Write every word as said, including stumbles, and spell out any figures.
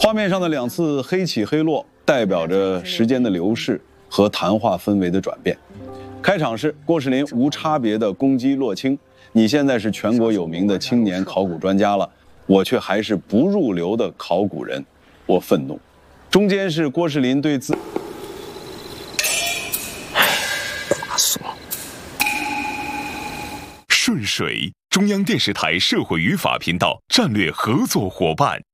画面上的两次黑起黑落，代表着时间的流逝和谈话氛围的转变。开场是郭士林无差别的攻击洛青，你现在是全国有名的青年考古专家了，我却还是不入流的考古人，我愤怒。中间是郭士林对自。 瓜怂！ 顺水，中央电视台社会语法频道战略合作伙伴。